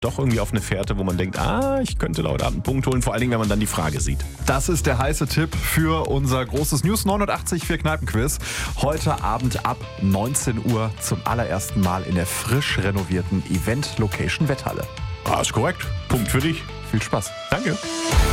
doch irgendwie auf eine Fährte, wo man denkt, ich könnte heute Abend einen Punkt holen, vor allen Dingen, wenn man dann die Frage sieht. Das ist der heiße Tipp für unser großes News 89 für Kneipenquiz. Heute Abend ab 19 Uhr zum allerersten Mal in der frisch renovierten Event-Location Wetthalle. Ist korrekt. Punkt für dich. Viel Spaß. Danke.